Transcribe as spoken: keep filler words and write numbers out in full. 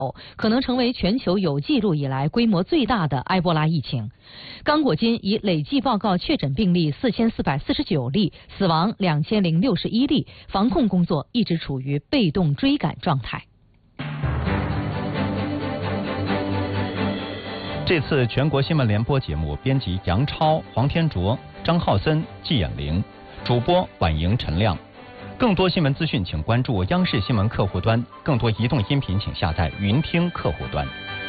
可能成为全球有记录以来规模最大的埃博拉疫情。刚果金已累计报告确诊病例四千四百四十九例，死亡两千零六十一例，防控工作一直处于被动追赶状态。 这次全国新闻联播节目编辑杨超、黄天卓、张浩森、季衍玲，主播婉莹、陈亮。更多新闻资讯请关注央视新闻客户端，更多移动音频请下载云听客户端。